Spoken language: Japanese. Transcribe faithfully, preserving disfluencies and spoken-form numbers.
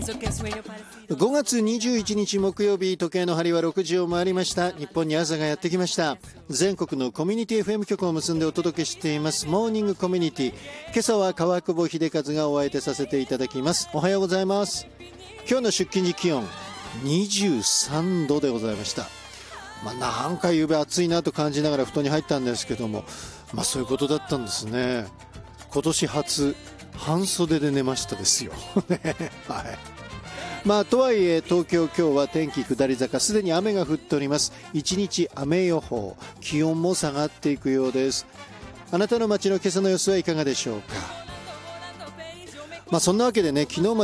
ごがつにじゅういちにち木曜日、時計の針はろくじを回りました。日本に朝がやってきました。全国のコミュニティ エフエム 局を結んでお届けしていますモーニングコミュニティ。今朝は川久保秀和がお相手させていただきます。おはようございます。今日の出勤時気温にじゅうさんどでございました。まあ、なんか夕べ暑いなと感じながら布団に入ったんですけども、まあそういうことだったんですね。今年初半袖で寝ましたですよ、はい。まあとはいえ東京今日は天気下り坂、すでに雨が降っております。一日雨予報、気温も下がっていくようです。あなたの街の今朝の様子はいかがでしょうか。まあそんなわけでね、昨日まで